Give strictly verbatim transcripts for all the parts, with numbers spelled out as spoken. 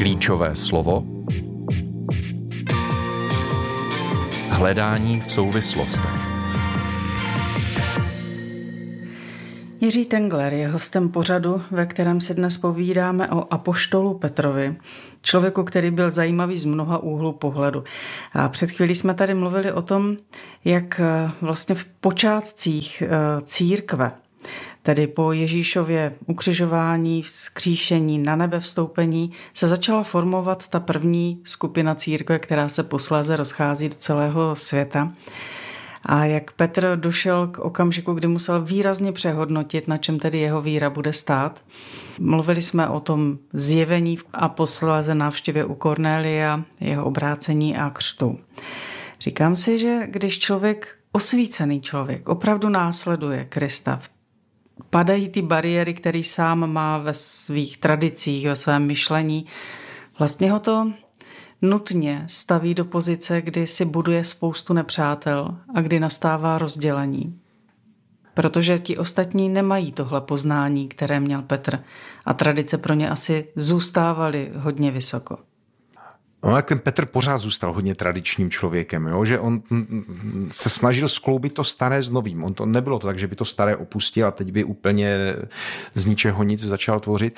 Klíčové slovo. Hledání v souvislostech. Jiří Tengler je hostem pořadu, ve kterém si dnes povídáme o apoštolu Petrovi, člověku, který byl zajímavý z mnoha úhlů pohledu. A před chvílí jsme tady mluvili o tom, jak vlastně v počátcích církve, tedy po Ježíšově ukřižování, vzkříšení, na nebe vstoupení, se začala formovat ta první skupina církve, která se posléze rozchází do celého světa. A jak Petr došel k okamžiku, kdy musel výrazně přehodnotit, na čem tedy jeho víra bude stát. Mluvili jsme o tom zjevení a posléze návštěvě u Kornélia, jeho obrácení a křtu. Říkám si, že když člověk, osvícený člověk, opravdu následuje Krista, padají ty bariéry, které sám má ve svých tradicích, ve svém myšlení, vlastně ho to nutně staví do pozice, kdy si buduje spoustu nepřátel a kdy nastává rozdělení. Protože ti ostatní nemají tohle poznání, které měl Petr, a tradice pro ně asi zůstávaly hodně vysoko. No, tak ten Petr pořád zůstal hodně tradičním člověkem, jo? Že on se snažil skloubit to staré s novým. On to nebylo to tak, že by to staré opustil a teď by úplně z ničeho nic začal tvořit.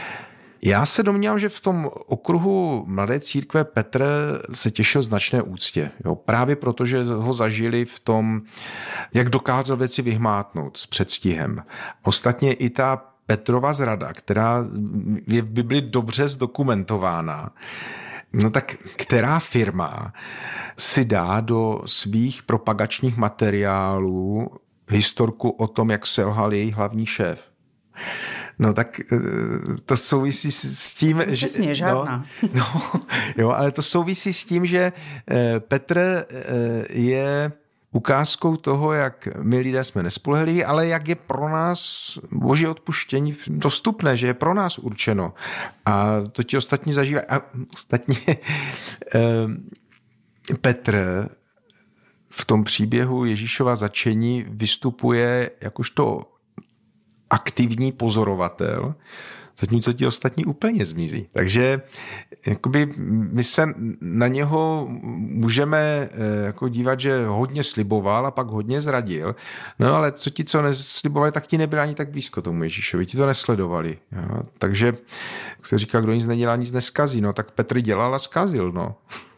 Já se domnívám, že v tom okruhu mladé církve Petr se těšil značné úctě. Jo? Právě protože ho zažili v tom, jak dokázal věci vyhmátnout s předstihem. Ostatně i ta Petrova zrada, která je v Bibli dobře zdokumentována, no tak která firma si dá do svých propagačních materiálů historku o tom, jak selhal její hlavní šéf? No tak to souvisí s tím, no, že... Přesně, žádná. No, no, jo, ale to souvisí s tím, že Petr je ukázkou toho, jak my lidé jsme nespolehliví, ale jak je pro nás boží odpuštění dostupné, že je pro nás určeno. A to ti ostatní zažívají. A ostatně Petr v tom příběhu Ježíšova začení vystupuje jakožto aktivní pozorovatel, zatímco ti ostatní úplně zmizí. Takže jakoby my se na něho můžeme jako dívat, že hodně sliboval a pak hodně zradil. No ale co ti, co neslibovali, tak ti nebyli ani tak blízko tomu Ježíšovi. Ti to nesledovali. Jo? Takže, jak se říká, kdo nic nedělá, nic neskazí. No tak Petr dělal a zkazil. No.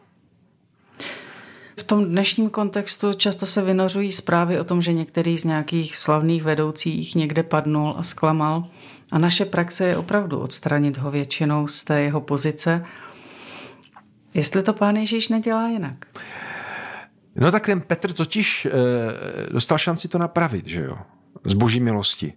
V tom dnešním kontextu často se vynořují zprávy o tom, že některý z nějakých slavných vedoucích někde padnul a zklamal. A naše praxe je opravdu odstranit ho většinou z té jeho pozice. Jestli to Pán Ježíš nedělá jinak? No tak ten Petr totiž e, dostal šanci to napravit, že jo? Z boží milosti.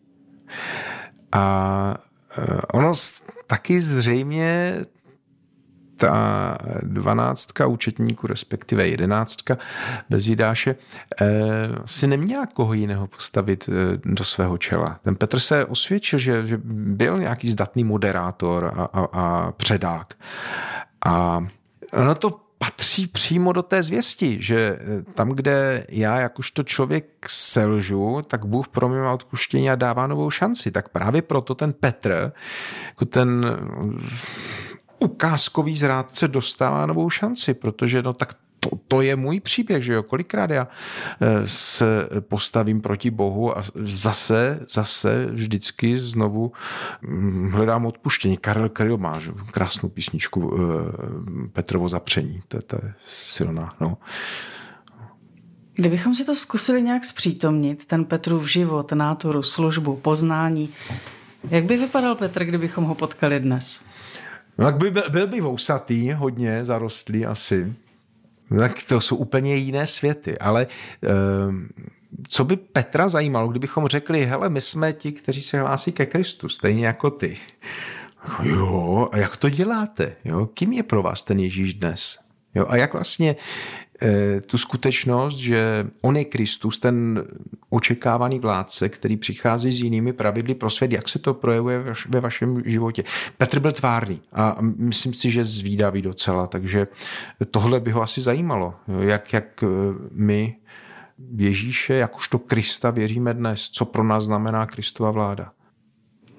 A e, ono taky zřejmě ta dvanáctka účetníků, respektive jedenáctka bez Jidáše, eh, si neměla koho jiného postavit eh, do svého čela. Ten Petr se osvědčil, že, že byl nějaký zdatný moderátor a, a, a předák. A ono to patří přímo do té zvěsti, že tam, kde já jakožto člověk selžu, tak Bůh pro mě má odpuštění a dává novou šanci. Tak právě proto ten Petr, jako ten ukázkový zrádce, dostává novou šanci, protože no tak to, to je můj příběh, že jo, kolikrát já se postavím proti Bohu a zase, zase vždycky znovu hledám odpuštění. Karel Kryl má že? Krásnou písničku Petrovo zapření, to, to je silná, no. Kdybychom si to zkusili nějak zpřítomnit, ten Petrův život, náturu, službu, poznání, jak by vypadal Petr, kdybychom ho potkali dnes? No tak by byl, byl by vousatý, hodně zarostlý asi. Tak to jsou úplně jiné světy. Ale e, co by Petra zajímalo, kdybychom řekli, hele, my jsme ti, kteří se hlásí ke Kristu, stejně jako ty. Jo, a jak to děláte? Jo? Kým je pro vás ten Ježíš dnes? Jo? A jak vlastně e, tu skutečnost, že on je Kristus, ten očekávaný vládce, který přichází s jinými pravidly pro svět, jak se to projevuje ve, ve vašem životě. Petr byl tvárný a myslím si, že zvídavý docela, takže tohle by ho asi zajímalo, jak, jak my v Ježíše, jakožto Krista věříme dnes, co pro nás znamená Kristova vláda.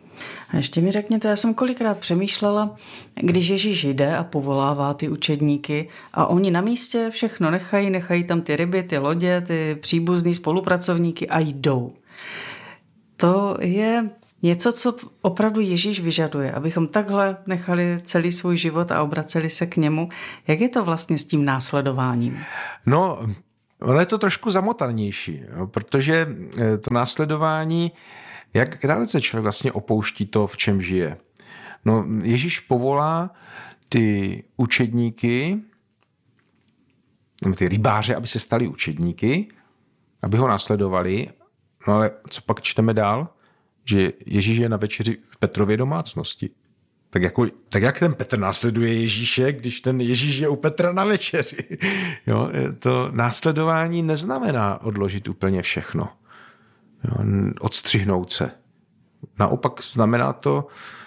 A ještě mi řekněte, já jsem kolikrát přemýšlela, když Ježíš jde a povolává ty učedníky a oni na místě všechno nechají, nechají tam ty ryby, ty lodě, ty příbuzný spolupracovníky a jdou. To je něco, co opravdu Ježíš vyžaduje, abychom takhle nechali celý svůj život a obraceli se k němu. Jak je to vlastně s tím následováním? No, ono je to trošku zamotanější, jo, protože to následování, jak dalece člověk vlastně opouští to, v čem žije. No, Ježíš povolá ty učedníky, ty rybáře, aby se stali učedníky, aby ho následovali. No ale co pak čteme dál? Že Ježíš je na večeři v Petrově domácnosti. Tak, jako, tak jak ten Petr následuje Ježíše, když ten Ježíš je u Petra na večeři? Jo, to následování neznamená odložit úplně všechno. Jo, odstřihnout se. Naopak znamená to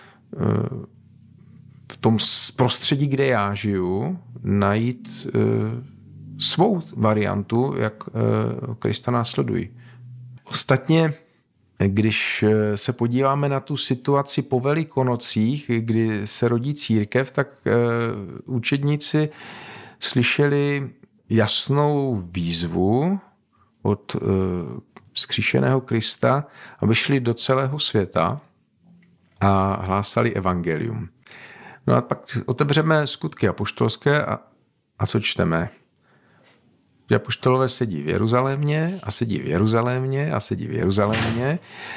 v tom prostředí, kde já žiju, najít svou variantu, jak Krista následují. Ostatně, když se podíváme na tu situaci po Velikonocích, kdy se rodí církev, tak učedníci slyšeli jasnou výzvu od vzkříšeného Krista, aby šli do celého světa a hlásali evangelium. No a pak otevřeme Skutky apoštolské a, a co čteme? Že apoštolové sedí v Jeruzalémě a sedí v Jeruzalémě a sedí v Jeruzalémě.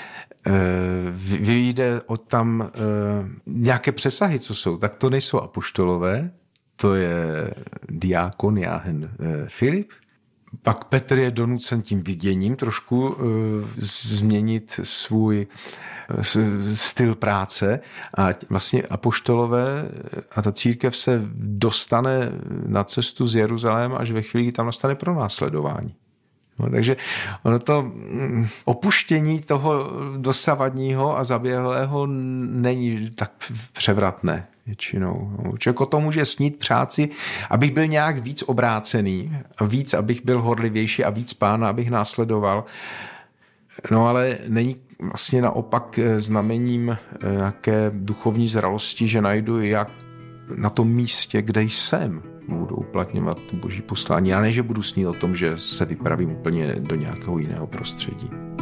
Vyjde od tam nějaké přesahy, co jsou, tak to nejsou apoštolové, to je diákon Jáhen Filip. Pak Petr je donucen tím viděním trošku uh, změnit svůj uh, styl práce a vlastně apoštolové a ta církev se dostane na cestu z Jeruzaléma až ve chvíli, kdy tam nastane pronásledování. No, takže ono to um, opuštění toho dosavadního a zaběhlého není tak převratné většinou. Člověk o tom může snít práci, abych byl nějak víc obrácený, víc, abych byl horlivější a víc Pána, abych následoval. No ale není vlastně naopak znamením nějaké duchovní zralosti, že najdu, jak na tom místě, kde jsem, budu uplatňovat to boží poslání. A ne, že budu snít o tom, že se vypravím úplně do nějakého jiného prostředí.